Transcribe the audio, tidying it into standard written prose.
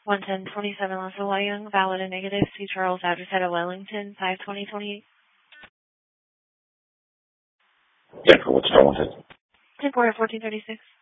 11027 Lasso Young, valid and negative. C. Charles Address at Wellington, 52028. Yeah, for what's wrong with it? Report 1436.